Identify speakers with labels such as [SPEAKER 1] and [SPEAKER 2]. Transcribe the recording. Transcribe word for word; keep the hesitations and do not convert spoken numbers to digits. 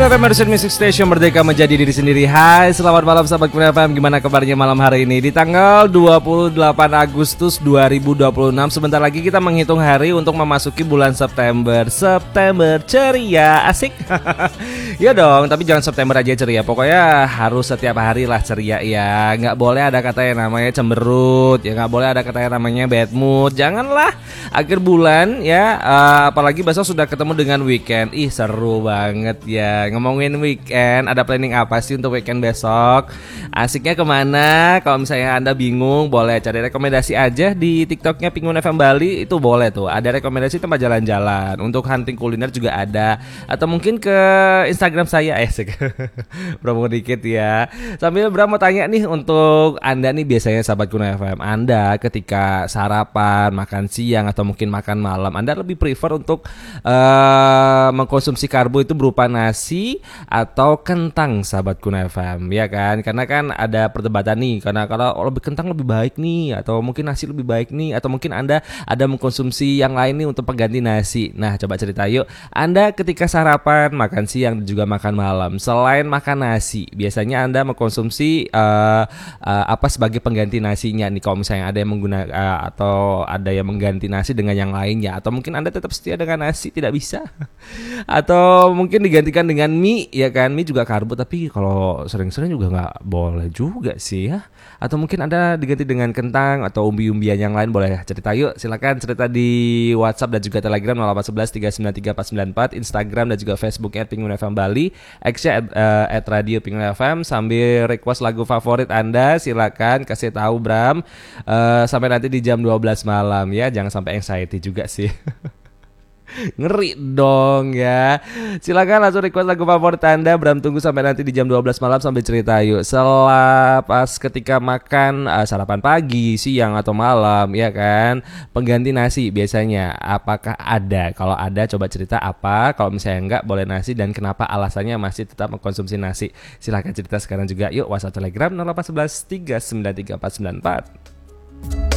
[SPEAKER 1] F M Marusun Music Station, merdeka menjadi diri sendiri. Hai, selamat malam sahabat Kura F M. Gimana kabarnya malam hari ini? Di tanggal dua puluh delapan Agustus dua ribu dua puluh enam, sebentar lagi kita menghitung hari untuk memasuki bulan September. September ceria, asik. Ya dong, tapi jangan September aja ceria. Pokoknya harus setiap hari lah ceria ya. Nggak boleh ada kata yang namanya cemberut, ya nggak boleh ada kata yang namanya bad mood. Janganlah akhir bulan ya, uh, apalagi besok sudah ketemu dengan weekend. Ih, seru banget ya. Ngomongin weekend, ada planning apa sih untuk weekend besok? Asiknya kemana? Kalau misalnya Anda bingung, boleh cari rekomendasi aja di TikToknya Pingun F M Bali. Itu boleh tuh, ada rekomendasi tempat jalan-jalan. Untuk hunting kuliner juga ada. Atau mungkin ke Instagram saya, eh promo dikit ya. Sambil Bram mau tanya nih, untuk Anda nih biasanya sahabat Kuna F M, Anda ketika sarapan, makan siang, atau mungkin makan malam, Anda lebih prefer untuk uh, mengkonsumsi karbo itu berupa nasi atau kentang sahabat Kuna F M, ya kan? Karena kan ada perdebatan nih, karena kalau oh, lebih kentang lebih baik nih, atau mungkin nasi lebih baik nih, atau mungkin Anda ada mengkonsumsi yang lain nih untuk pengganti nasi. Nah, coba cerita yuk, Anda ketika sarapan, makan siang, dan juga makan malam, selain makan nasi, biasanya Anda mengkonsumsi uh, uh, apa sebagai pengganti nasinya nih? Kalau misalnya ada yang menggunakan uh, atau ada yang mengganti nasi dengan yang lainnya, atau mungkin Anda tetap setia dengan nasi, tidak bisa, atau mungkin digantikan dengan mie, ya kan? Mie juga karbo, tapi kalau sering-sering juga nggak boleh juga sih ya. Atau mungkin Anda diganti dengan kentang atau umbi-umbian yang lain, boleh cerita yuk. Silakan cerita di WhatsApp dan juga Telegram nol delapan satu satu tiga sembilan tiga empat sembilan empat, Instagram dan juga Facebook at Pingun F M Bali, X-nya at, uh, at Radio Pingun F M. Sambil request lagu favorit Anda, silakan kasih tahu Bram uh, sampai nanti di jam dua belas malam ya. Jangan sampai anxiety juga sih. Ngeri dong ya. Silakan langsung request lagu favorit Anda. Bram tunggu sampai nanti di jam dua belas malam sambil cerita yuk. Setelah pas ketika makan uh, sarapan pagi, siang atau malam, ya kan, pengganti nasi biasanya apakah ada? Kalau ada coba cerita apa. Kalau misalnya enggak, boleh nasi, dan kenapa alasannya masih tetap mengkonsumsi nasi. Silakan cerita sekarang juga yuk. WhatsApp Telegram nol delapan satu satu tiga sembilan tiga empat sembilan empat.